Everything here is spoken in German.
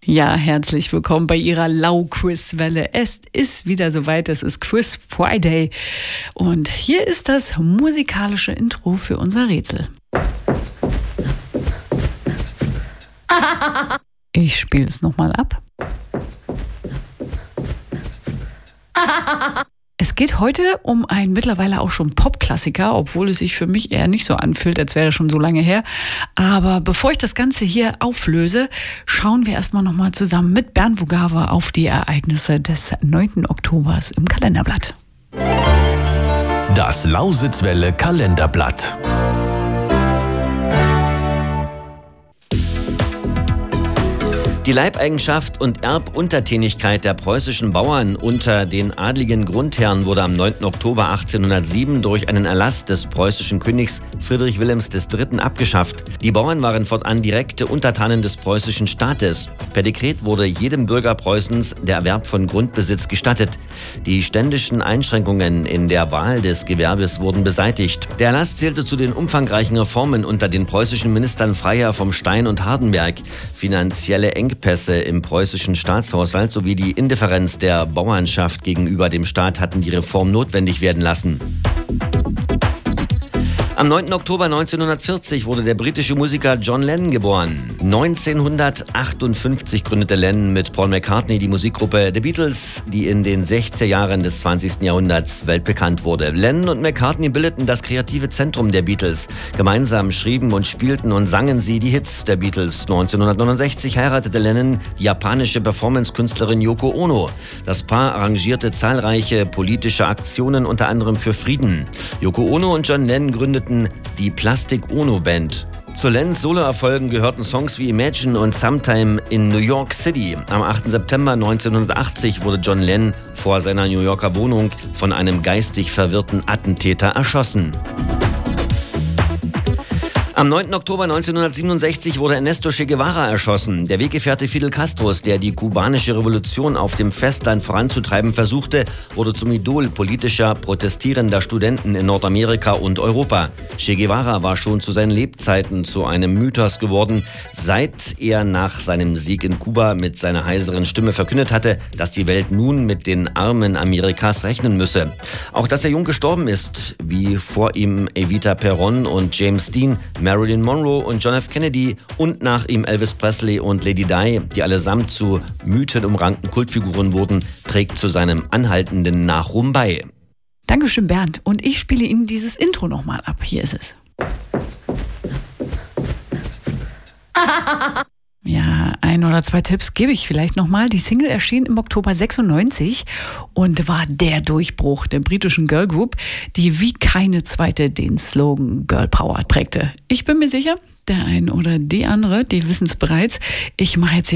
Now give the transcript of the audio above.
Ja, herzlich willkommen bei Ihrer Lau-Quiz-Welle. Es ist wieder soweit, es ist Quiz Friday. Und hier ist das musikalische Intro für unser Rätsel. Ich spiele es nochmal ab. Es geht heute um einen mittlerweile auch schon Popklassiker, obwohl es sich für mich eher nicht so anfühlt, als wäre das schon so lange her. Aber bevor ich das Ganze hier auflöse, schauen wir erstmal nochmal zusammen mit Bernd Wogawa auf die Ereignisse des 9. Oktobers im Kalenderblatt. Das Lausitzwelle Kalenderblatt. Die Leibeigenschaft und Erbuntertänigkeit der preußischen Bauern unter den adligen Grundherren wurde am 9. Oktober 1807 durch einen Erlass des preußischen Königs Friedrich Wilhelms III. Abgeschafft. Die Bauern waren fortan direkte Untertanen des preußischen Staates. Per Dekret wurde jedem Bürger Preußens der Erwerb von Grundbesitz gestattet. Die ständischen Einschränkungen in der Wahl des Gewerbes wurden beseitigt. Der Erlass zählte zu den umfangreichen Reformen unter den preußischen Ministern Freiherr vom Stein und Hardenberg. Finanzielle Engpässe im preußischen Staatshaushalt sowie die Indifferenz der Bauernschaft gegenüber dem Staat hatten die Reform notwendig werden lassen. Am 9. Oktober 1940 wurde der britische Musiker John Lennon geboren. 1958 gründete Lennon mit Paul McCartney die Musikgruppe The Beatles, die in den 60er Jahren des 20. Jahrhunderts weltbekannt wurde. Lennon und McCartney bildeten das kreative Zentrum der Beatles. Gemeinsam schrieben und spielten und sangen sie die Hits der Beatles. 1969 heiratete Lennon die japanische Performance-Künstlerin Yoko Ono. Das Paar arrangierte zahlreiche politische Aktionen, unter anderem für Frieden. Yoko Ono und John Lennon gründeten die Plastic Ono Band. Zu Lennons Soloerfolgen gehörten Songs wie Imagine und Sometime in New York City. Am 8. September 1980 wurde John Lennon vor seiner New Yorker Wohnung von einem geistig verwirrten Attentäter erschossen. Am 9. Oktober 1967 wurde Ernesto Che Guevara erschossen. Der Weggefährte Fidel Castros, der die kubanische Revolution auf dem Festland voranzutreiben versuchte, wurde zum Idol politischer, protestierender Studenten in Nordamerika und Europa. Che Guevara war schon zu seinen Lebzeiten zu einem Mythos geworden, seit er nach seinem Sieg in Kuba mit seiner heiseren Stimme verkündet hatte, dass die Welt nun mit den Armen Amerikas rechnen müsse. Auch dass er jung gestorben ist, wie vor ihm Evita Peron und James Dean, Marilyn Monroe und John F. Kennedy und nach ihm Elvis Presley und Lady Di, die allesamt zu mythenumrankten Kultfiguren wurden, trägt zu seinem anhaltenden Nachruhm bei. Dankeschön, Bernd. Und ich spiele Ihnen dieses Intro nochmal ab. Hier ist es. Ja, ein oder zwei Tipps gebe ich vielleicht nochmal. Die Single erschien im Oktober 96 und war der Durchbruch der britischen Girlgroup, die wie keine zweite den Slogan Girl Power prägte. Ich bin mir sicher, der ein oder die andere, die wissen es bereits. Ich mache jetzt